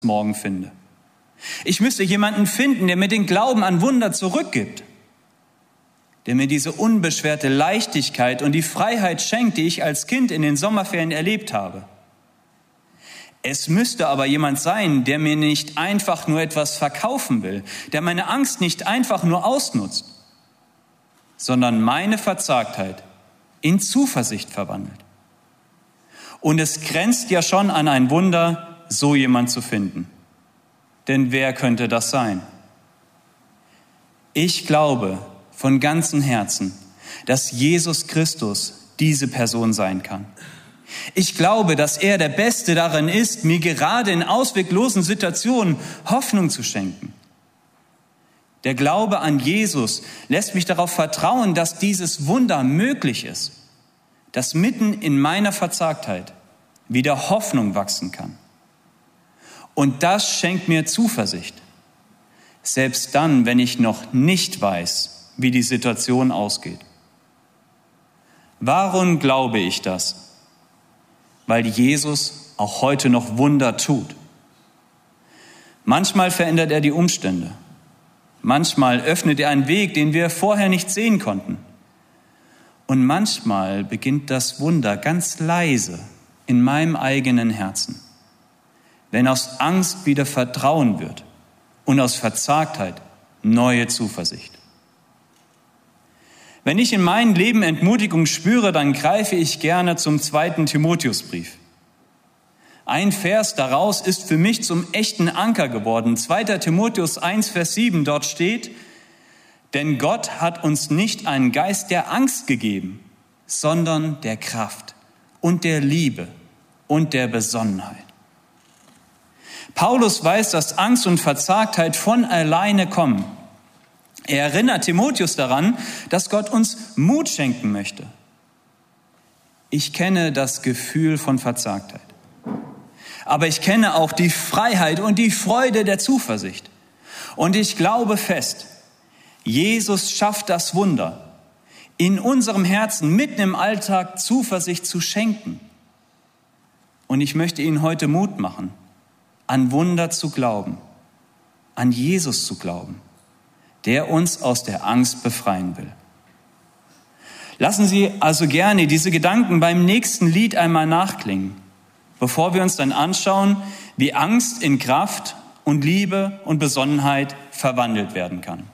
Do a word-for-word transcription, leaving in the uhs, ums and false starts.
morgen finde. Ich müsste jemanden finden, der mir den Glauben an Wunder zurückgibt, der mir diese unbeschwerte Leichtigkeit und die Freiheit schenkt, die ich als Kind in den Sommerferien erlebt habe. Es müsste aber jemand sein, der mir nicht einfach nur etwas verkaufen will, der meine Angst nicht einfach nur ausnutzt, sondern meine Verzagtheit in Zuversicht verwandelt. Und es grenzt ja schon an ein Wunder, so jemand zu finden. Denn wer könnte das sein? Ich glaube von ganzem Herzen, dass Jesus Christus diese Person sein kann. Ich glaube, dass er der Beste darin ist, mir gerade in ausweglosen Situationen Hoffnung zu schenken. Der Glaube an Jesus lässt mich darauf vertrauen, dass dieses Wunder möglich ist, dass mitten in meiner Verzagtheit wieder Hoffnung wachsen kann. Und das schenkt mir Zuversicht, selbst dann, wenn ich noch nicht weiß, wie die Situation ausgeht. Warum glaube ich das? Weil Jesus auch heute noch Wunder tut. Manchmal verändert er die Umstände. Manchmal öffnet er einen Weg, den wir vorher nicht sehen konnten. Und manchmal beginnt das Wunder ganz leise in meinem eigenen Herzen, wenn aus Angst wieder Vertrauen wird und aus Verzagtheit neue Zuversicht. Wenn ich in meinem Leben Entmutigung spüre, dann greife ich gerne zum zweiten Timotheusbrief. Ein Vers daraus ist für mich zum echten Anker geworden. zweiter Timotheus eins, Vers sieben, dort steht: Denn Gott hat uns nicht einen Geist der Angst gegeben, sondern der Kraft und der Liebe und der Besonnenheit. Paulus weiß, dass Angst und Verzagtheit von alleine kommen. Er erinnert Timotheus daran, dass Gott uns Mut schenken möchte. Ich kenne das Gefühl von Verzagtheit. Aber ich kenne auch die Freiheit und die Freude der Zuversicht. Und ich glaube fest, Jesus schafft das Wunder, in unserem Herzen mitten im Alltag Zuversicht zu schenken. Und ich möchte Ihnen heute Mut machen, an Wunder zu glauben, an Jesus zu glauben, der uns aus der Angst befreien will. Lassen Sie also gerne diese Gedanken beim nächsten Lied einmal nachklingen, bevor wir uns dann anschauen, wie Angst in Kraft und Liebe und Besonnenheit verwandelt werden kann.